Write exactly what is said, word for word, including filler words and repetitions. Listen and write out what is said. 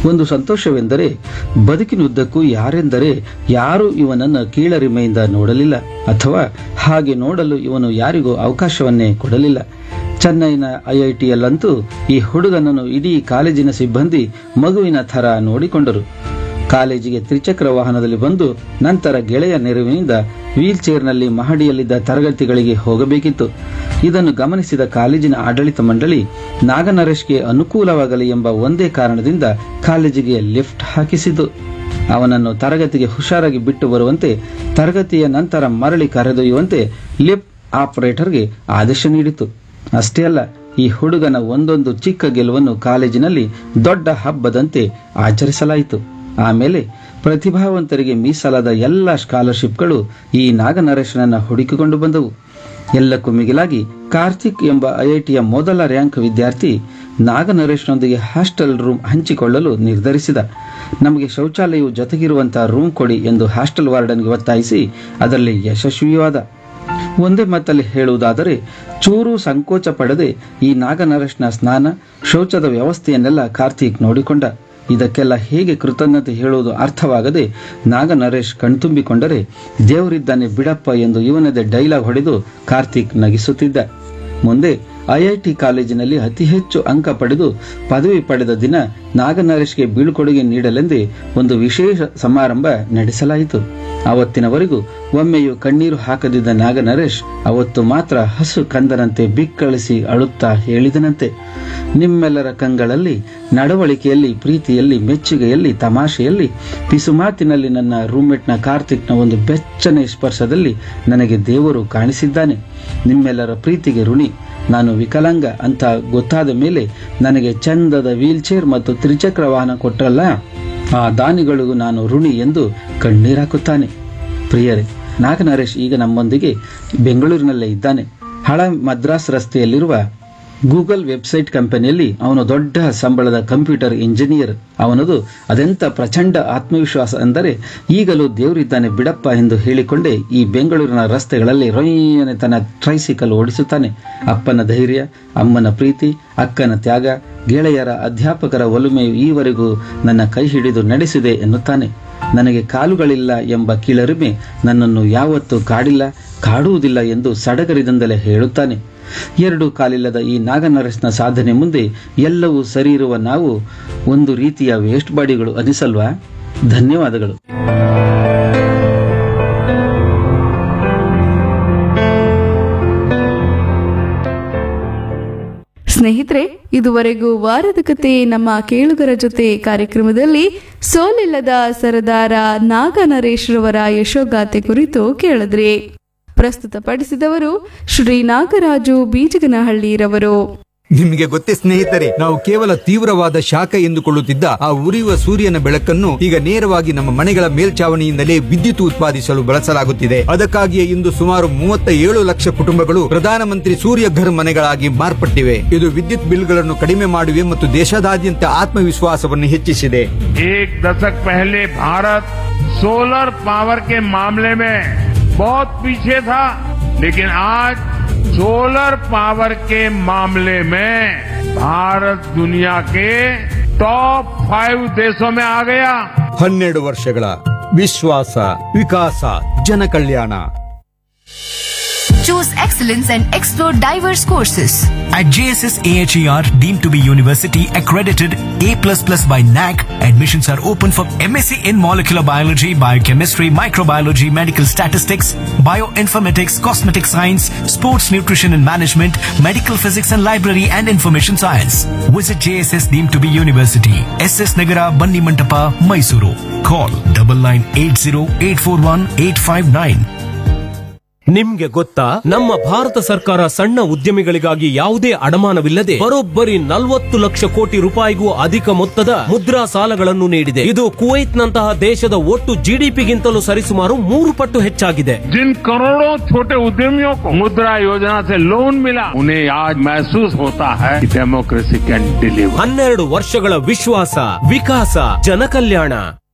ಒಂದು ಸಂತೋಷವೆಂದರೆ ಬದುಕಿನುದ್ದಕ್ಕೂ ಯಾರೆಂದರೆ ಯಾರೂ ಇವನನ್ನು ಕೀಳರಿಮೆಯಿಂದ ನೋಡಲಿಲ್ಲ ಅಥವಾ ಹಾಗೆ ನೋಡಲು ಇವನು ಯಾರಿಗೂ ಅವಕಾಶವನ್ನೇ ಕೊಡಲಿಲ್ಲ. ಚೆನ್ನೈನ ಐಐಟಿಯಲ್ಲಂತೂ ಈ ಹುಡುಗನನ್ನು ಇಡೀ ಕಾಲೇಜಿನ ಸಿಬ್ಬಂದಿ ಮಗುವಿನ ಥರ ನೋಡಿಕೊಂಡರು. ಕಾಲೇಜಿಗೆ ತ್ರಿಚಕ್ರ ವಾಹನದಲ್ಲಿ ಬಂದು ನಂತರ ಗೆಳೆಯ ನೆರವಿನಿಂದ ವೀಲ್ ಚೇರ್ನಲ್ಲಿ ಮಹಡಿಯಲ್ಲಿದ್ದ ತರಗತಿಗಳಿಗೆ ಹೋಗಬೇಕಿತ್ತು. ಇದನ್ನು ಗಮನಿಸಿದ ಕಾಲೇಜಿನ ಆಡಳಿತ ಮಂಡಳಿ ನಾಗನರೇಶ್ಗೆ ಅನುಕೂಲವಾಗಲಿ ಎಂಬ ಒಂದೇ ಕಾರಣದಿಂದ ಕಾಲೇಜಿಗೆ ಲಿಫ್ಟ್ ಹಾಕಿಸಿತು. ಅವನನ್ನು ತರಗತಿಗೆ ಹುಷಾರಾಗಿ ಬಿಟ್ಟು ಬರುವಂತೆ, ತರಗತಿಯ ನಂತರ ಮರಳಿ ಕರೆದೊಯ್ಯುವಂತೆ ಲಿಫ್ಟ್ ಆಪರೇಟರ್ಗೆ ಆದೇಶ ನೀಡಿತು. ಅಷ್ಟೇ ಅಲ್ಲ, ಈ ಹುಡುಗನ ಒಂದೊಂದು ಚಿಕ್ಕ ಗೆಲುವನ್ನು ಕಾಲೇಜಿನಲ್ಲಿ ದೊಡ್ಡ ಹಬ್ಬದಂತೆ ಆಚರಿಸಲಾಯಿತು. ಆಮೇಲೆ ಪ್ರತಿಭಾವಂತರಿಗೆ ಮೀಸಲಾದ ಎಲ್ಲ ಸ್ಕಾಲರ್ಶಿಪ್ಗಳು ಈ ನಾಗನರೇಶನನ್ನ ಹುಡುಕಿಕೊಂಡು ಬಂದವು. ಎಲ್ಲಕ್ಕೂ ಮಿಗಿಲಾಗಿ ಕಾರ್ತಿಕ್ ಎಂಬ ಐಐಟಿಯ ಮೊದಲ ರ್ಯಾಂಕ್ ವಿದ್ಯಾರ್ಥಿ ನಾಗನರೇಶ್ನೊಂದಿಗೆ ಹಾಸ್ಟೆಲ್ ರೂಮ್ ಹಂಚಿಕೊಳ್ಳಲು ನಿರ್ಧರಿಸಿದ. ನಮಗೆ ಶೌಚಾಲಯವು ಜೊತೆಗಿರುವಂತಹ ರೂಮ್ ಕೊಡಿ ಎಂದು ಹಾಸ್ಟೆಲ್ ವಾರ್ಡನ್ಗೆ ಒತ್ತಾಯಿಸಿ ಅದರಲ್ಲಿ ಯಶಸ್ವಿಯಾದ. ಒಂದೇ ಮಾತಲ್ಲಿ ಹೇಳುವುದಾದರೆ ಚೂರು ಸಂಕೋಚ ಪಡದೆ ಈ ನಾಗನರೇಶ್ನ ಸ್ನಾನ, ಶೌಚದ ವ್ಯವಸ್ಥೆಯನ್ನೆಲ್ಲ ಕಾರ್ತಿಕ್ ನೋಡಿಕೊಂಡ. ಇದಕ್ಕೆಲ್ಲ ಹೇಗೆ ಕೃತಜ್ಞತೆ ಹೇಳುವುದು ಅರ್ಥವಾಗದೆ ನಾಗನರೇಶ್ ಕಣ್ತುಂಬಿಕೊಂಡರೆ, ದೇವರಿದ್ದಾನೆ ಬಿಡಪ್ಪ ಎಂದು ಇವನದೇ ಡೈಲಾಗ್ ಹೊಡೆದು ಕಾರ್ತಿಕ್ ನಗಿಸುತ್ತಿದ್ದ. ಮುಂದೆ ಐಐಟಿ ಕಾಲೇಜಿನಲ್ಲಿ ಅತಿ ಹೆಚ್ಚು ಅಂಕ ಪಡೆದು ಪದವಿ ಪಡೆದ ದಿನ ನಾಗನರೇಶ್ಗೆ ಬೀಳ್ಕೊಡುಗೆ ನೀಡಲೆಂದೇ ಒಂದು ವಿಶೇಷ ಸಮಾರಂಭ ನಡೆಸಲಾಯಿತು. ಅವತ್ತಿನವರೆಗೂ ಒಮ್ಮೆಯೂ ಕಣ್ಣೀರು ಹಾಕದಿದ್ದ ನಾಗನರೇಶ್ ಅವತ್ತು ಮಾತ್ರ ಹಸು ಕಂದನಂತೆ ಬಿಕ್ಕಳಿಸಿ ಅಳುತ್ತಾ ಹೇಳಿದನಂತೆ, ನಿಮ್ಮೆಲ್ಲರ ಕಂಗಳಲ್ಲಿ, ನಡವಳಿಕೆಯಲ್ಲಿ, ಪ್ರೀತಿಯಲ್ಲಿ, ಮೆಚ್ಚುಗೆಯಲ್ಲಿ, ತಮಾಷೆಯಲ್ಲಿ, ಪಿಸುಮಾತಿನಲ್ಲಿ ನನ್ನ ರೂಮ್ಮೇಟ್ನ ಕಾರ್ತಿಕ್ನ ಒಂದು ಬೆಚ್ಚನೆ ಸ್ಪರ್ಶದಲ್ಲಿ ನನಗೆ ದೇವರು ಕಾಣಿಸಿದ್ದಾನೆ. ನಿಮ್ಮೆಲ್ಲರ ಪ್ರೀತಿಗೆ ಋಣಿ. ನಾನು ವಿಕಲಾಂಗ ಅಂತ ಗೊತ್ತಾದ ಮೇಲೆ ನನಗೆ ಚಂದದ ವೀಲ್ ಚೇರ್ ಮತ್ತು ತ್ರಿಚಕ್ರ ವಾಹನ ಕೊಟ್ಟರಲ್ಲ, ಆ ದಾನಿಗಳಿಗೂ ನಾನು ಋಣಿ ಎಂದು ಕಣ್ಣೀರಾಕುತ್ತಾನೆ. ಪ್ರಿಯರೇ, ನಾಗನರೇಶ್ ಈಗ ನಮ್ಮೊಂದಿಗೆ ಬೆಂಗಳೂರಿನಲ್ಲೇ ಇದ್ದಾನೆ. ಹಳ ಮದ್ರಾಸ್ ರಸ್ತೆಯಲ್ಲಿರುವ ಗೂಗಲ್ ವೆಬ್ಸೈಟ್ ಕಂಪನಿಯಲ್ಲಿ ಅವನು ದೊಡ್ಡ ಸಂಬಳದ ಕಂಪ್ಯೂಟರ್ ಇಂಜಿನಿಯರ್. ಅವನದು ಅದೆಂತ ಪ್ರಚಂಡ ಆತ್ಮವಿಶ್ವಾಸ ಅಂದರೆ, ಈಗಲೂ ದೇವರಿದ್ದಾನೆ ಬಿಡಪ್ಪ ಎಂದು ಹೇಳಿಕೊಂಡೇ ಈ ಬೆಂಗಳೂರಿನ ರಸ್ತೆಗಳಲ್ಲಿ ರೊಯ್ಯನೆ ತನ್ನ ಟ್ರೈಸಿಕಲ್ ಓಡಿಸುತ್ತಾನೆ. ಅಪ್ಪನ ಧೈರ್ಯ, ಅಮ್ಮನ ಪ್ರೀತಿ, ಅಕ್ಕನ ತ್ಯಾಗ, ಗೆಳೆಯರ, ಅಧ್ಯಾಪಕರ ಒಲುಮೆಯು ಈವರೆಗೂ ನನ್ನ ಕೈ ಹಿಡಿದು ನಡೆಸಿದೆ ಎನ್ನುತ್ತಾನೆ. ನನಗೆ ಕಾಲುಗಳಿಲ್ಲ ಎಂಬ ಕೀಳರಿಮೆ ನನ್ನನ್ನು ಯಾವತ್ತೂ ಕಾಡಿಲ್ಲ, ಕಾಡುವುದಿಲ್ಲ ಎಂದು ಸಡಗರದಿಂದಲೇ ಹೇಳುತ್ತಾನೆ. ಎರಡು ಕಾಲಿಲ್ಲದ ಈ ನಾಗನರೇಶ್ನ ಸಾಧನೆ ಮುಂದೆ ಎಲ್ಲವೂ ಸರಿ ಇರುವ ನಾವು ಒಂದು ರೀತಿಯ ವೇಸ್ಟ್ ಬಾಡಿಗಳು ಅನಿಸಲ್ವಾ? ಧನ್ಯವಾದಗಳು. ಸ್ನೇಹಿತರೆ, ಇದುವರೆಗೂ ವಾರದ ಕತೆ ನಮ್ಮ ಕೇಳುಗರ ಜೊತೆ ಕಾರ್ಯಕ್ರಮದಲ್ಲಿ ಸೋಲಿಲ್ಲದ ಸರದಾರ ನಾಗನರೇಶ್ ರವರ ಯಶೋಗಾಥೆ ಕುರಿತು ಕೇಳಿದ್ರಿ. ಪ್ರಸ್ತುತಪಡಿಸಿದವರು ಶ್ರೀ ನಾಗರಾಜು ಬೀಜಗನಹಳ್ಳಿರವರು. ನಿಮಗೆ ಗೊತ್ತೇ ಸ್ನೇಹಿತರೆ, ನಾವು ಕೇವಲ ತೀವ್ರವಾದ ಶಾಖ ಎಂದುಕೊಳ್ಳುತ್ತಿದ್ದ ಆ ಉರಿಯುವ ಸೂರ್ಯನ ಬೆಳಕನ್ನು ಈಗ ನೇರವಾಗಿ ನಮ್ಮ ಮನೆಗಳ ಮೇಲ್ಛಾವಣಿಯಿಂದಲೇ ವಿದ್ಯುತ್ ಉತ್ಪಾದಿಸಲು ಬಳಸಲಾಗುತ್ತಿದೆ. ಅದಕ್ಕಾಗಿಯೇ ಇಂದು ಸುಮಾರು ಮೂವತ್ತ ಏಳು ಲಕ್ಷ ಕುಟುಂಬಗಳು ಪ್ರಧಾನಮಂತ್ರಿ ಸೂರ್ಯ ಘರ್ ಮನೆಗಳಾಗಿ ಮಾರ್ಪಟ್ಟಿವೆ. ಇದು ವಿದ್ಯುತ್ ಬಿಲ್ಗಳನ್ನು ಕಡಿಮೆ ಮಾಡಿವೆ ಮತ್ತು ದೇಶದಾದ್ಯಂತ ಆತ್ಮವಿಶ್ವಾಸವನ್ನು ಹೆಚ್ಚಿಸಿದೆ. एक दशक पहले भारत सोलर पावर के मामले में बहुत पीछे था, लेकिन आज सोलर पावर के मामले में भारत दुनिया के टॉप फाइव देशों में आ गया. ಹನ್ನೆರಡು ವರ್ಷಗಳ ವಿಶ್ವಾಸ, ವಿಕಾಸ, ಜನಕಲ್ಯಾಣ. Choose excellence and explore diverse courses. At J S S A H E R, deemed to be university accredited A plus plus by N A C, admissions are open for M S c in molecular biology, biochemistry, microbiology, medical statistics, bioinformatics, cosmetic science, sports nutrition and management, medical physics and library and information science. Visit J S S deemed to be university, S S Nagara, Banni Mantapa, Mysuru. Call double nine eight zero eight four one eight five nine. ನಿಮ್ಗೆ ಗೊತ್ತಾ, ನಮ್ಮ ಭಾರತ ಸರ್ಕಾರ ಸಣ್ಣ ಉದ್ಯಮಿಗಳಿಗಾಗಿ ಯಾವುದೇ ಅಡಮಾನವಿಲ್ಲದೆ ಬರೋಬ್ಬರಿ ನಲವತ್ತು ಲಕ್ಷ ಕೋಟಿ ರೂಪಾಯಿಗೂ ಅಧಿಕ ಮೊತ್ತದ ಮುದ್ರಾ ಸಾಲಗಳನ್ನು ನೀಡಿದೆ. ಇದು ಕುವೈತ್ ನಂತಹ ದೇಶದ ಒಟ್ಟು ಜಿಡಿಪಿಗಿಂತಲೂ ಸರಿಸುಮಾರು ಮೂರು ಪಟ್ಟು ಹೆಚ್ಚಾಗಿದೆ. जिन करोड़ों छोटे उद्यमियों को मुद्रा योजना से लोन मिला, उन्हें आज महसूस होता है कि डेमोक्रेसी कैन डिलीवर. ಹನ್ನೆರಡು ವರ್ಷಗಳ ವಿಶ್ವಾಸ, ವಿಕಾಸ, ಜನಕಲ್ಯಾಣ.